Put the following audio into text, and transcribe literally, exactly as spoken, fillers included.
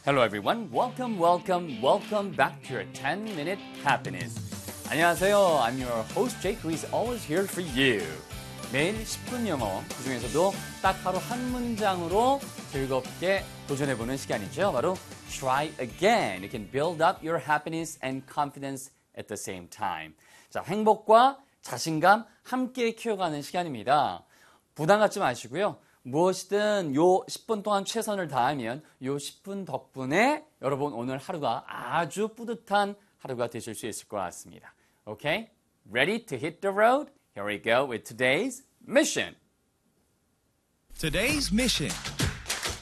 Hello everyone. Welcome, welcome, welcome back to your ten minute happiness. 안녕하세요. I'm your host Jake who is always here for you. 매일 십 분 영어, 그중에서도 딱 하루 한 문장으로 즐겁게 도전해보는 시간이죠. 바로 Try Again. You can build up your happiness and confidence at the same time. 자, 행복과 자신감 함께 키워가는 시간입니다. 부담 갖지 마시고요. 무엇이든 요 십 분 동안 최선을 다하면 요 십 분 덕분에 여러분 오늘 하루가 아주 뿌듯한 하루가 되실 수 있을 것 같습니다. Okay? Ready to hit the road? Here we go with today's mission. Today's mission.